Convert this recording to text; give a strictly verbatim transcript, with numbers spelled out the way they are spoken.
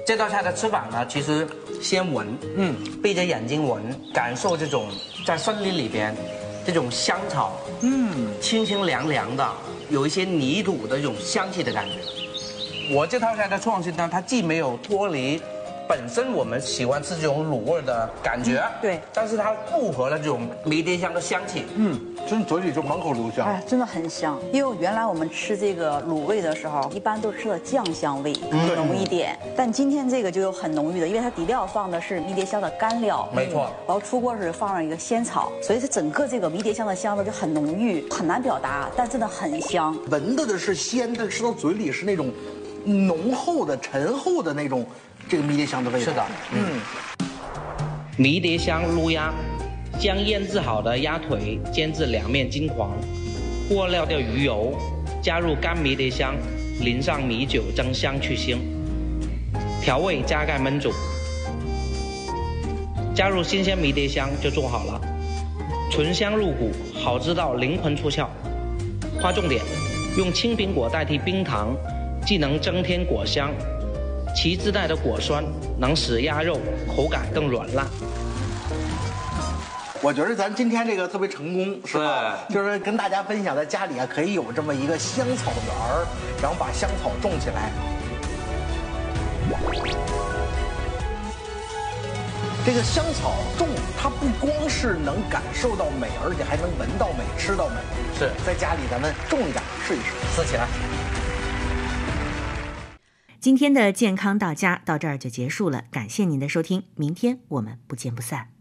这道菜的吃法呢，其实先闻，嗯，闭着眼睛闻，感受这种在森林里边这种香草，嗯，清清凉凉的，有一些泥土的这种香气的感觉。我这套菜的创新呢，它既没有脱离本身我们喜欢吃这种卤味的感觉， 嗯对， 但是它复合了这种迷迭香的香气， 嗯，真嘴里就满口留香。 哎，真的很香。因为原来我们吃这个卤味的时候，一般都吃的酱香味浓一点，但今天这个就有很浓郁的，因为它底料放的是迷迭香的干料， 没错， 然后出锅时放了一个仙草，所以它整个这个迷迭香的香味就很浓郁，很难表达，但真的很香。 闻的的是鲜，但吃到嘴里是那种浓厚的、醇厚的那种这个迷迭香的味道。 是的，嗯。迷迭香卤鸭，将腌制好的鸭腿煎至两面金黄，过料掉鱼油，加入干迷迭香，淋上米酒增香去腥，调味加盖焖煮，加入新鲜迷迭香就做好了，醇香入骨，好吃到灵魂出窍。划重点，用青苹果代替冰糖，既能增添果香，其自带的果酸能使鸭肉口感更软烂。 我觉得咱今天这个特别成功，是吧？就是跟大家分享，在家里啊可以有这么一个香草园儿，然后把香草种起来。这个香草种，它不光是能感受到美，而且还能闻到美、吃到美。 是在家里咱们种一点，试一试， 吃起来。 今天的健康到家到这儿就结束了，感谢您的收听，明天我们不见不散。